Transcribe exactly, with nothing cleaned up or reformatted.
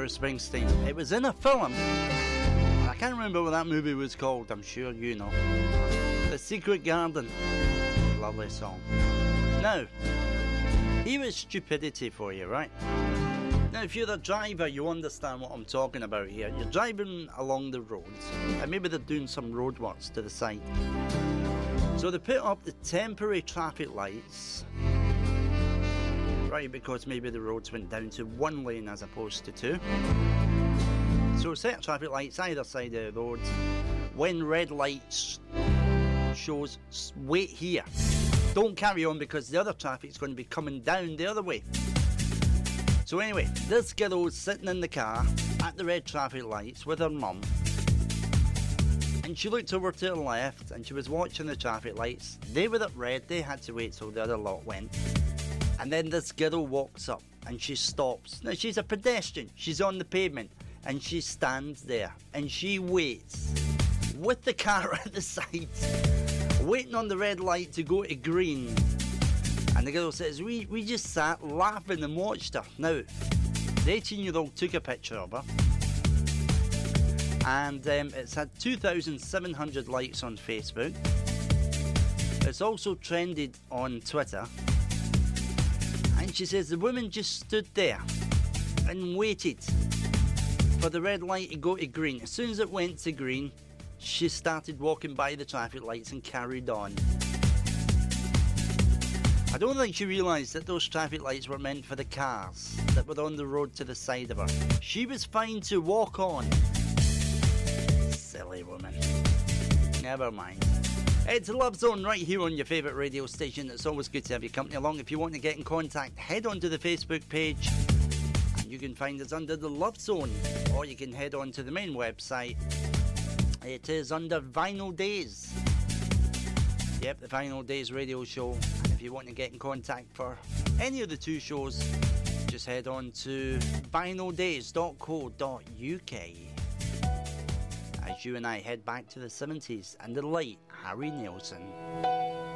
Bruce Springsteen. It was in a film. I can't remember what that movie was called. I'm sure you know. The Secret Garden. Lovely song. Now, here is stupidity for you, right? Now, if you're a driver, you understand what I'm talking about here. You're driving along the roads, and maybe they're doing some roadworks to the side. So they put up the temporary traffic lights, right, because maybe the roads went down to one lane as opposed to two. So set traffic lights either side of the road. When red lights shows, wait here. Don't carry on because the other traffic's going to be coming down the other way. So anyway, this girl was sitting in the car at the red traffic lights with her mum. And she looked over to the left and she was watching the traffic lights. They were at red, they had to wait till the other lot went. And then this girl walks up and she stops. Now she's a pedestrian, she's on the pavement. And she stands there and she waits with the car at the side, waiting on the red light to go to green. And the girl says, we, we just sat laughing and watched her. Now, the eighteen year old took a picture of her. And um, it's had two thousand seven hundred likes on Facebook. It's also trended on Twitter. And she says the woman just stood there and waited for the red light to go to green. As soon as it went to green, she started walking by the traffic lights and carried on. I don't think she realised that those traffic lights were meant for the cars that were on the road to the side of her. She was fine to walk on. Silly woman. Never mind. It's Love Zone right here on your favourite radio station. It's always good to have your company along. If you want to get in contact, head on to the Facebook page. You can find us under the Love Zone, or you can head on to the main website. It is under Vinyl Days. Yep, the Vinyl Days radio show. And if you want to get in contact for any of the two shows, just head on to vinyl days dot co dot uk. As you and I head back to the seventies and the late Harry Nilsson.